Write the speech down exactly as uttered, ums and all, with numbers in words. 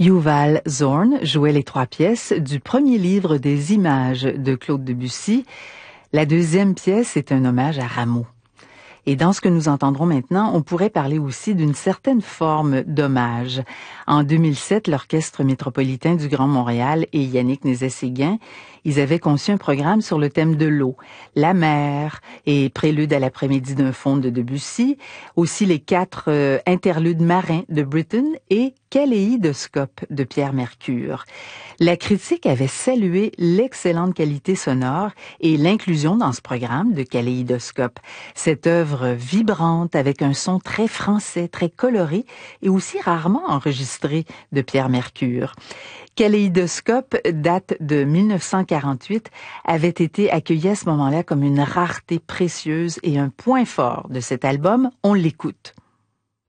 Yuval Zorn jouait les trois pièces du premier livre des images de Claude Debussy. La deuxième pièce est un hommage à Rameau. Et dans ce que nous entendrons maintenant, on pourrait parler aussi d'une certaine forme d'hommage. En deux mille sept, l'Orchestre métropolitain du Grand Montréal et Yannick Nézet-Séguin, ils avaient conçu un programme sur le thème de l'eau, la mer et Prélude à l'après-midi d'un faune de Debussy, aussi les quatre euh, interludes marins de Britten et Kaléidoscope de Pierre Mercure. La critique avait salué l'excellente qualité sonore et l'inclusion dans ce programme de Kaléidoscope. Cette œuvre vibrante avec un son très français, très coloré et aussi rarement enregistré de Pierre Mercure. Kaléidoscope date de mille neuf cent quarante-huit, avait été accueilli à ce moment-là comme une rareté précieuse et un point fort de cet album. On l'écoute.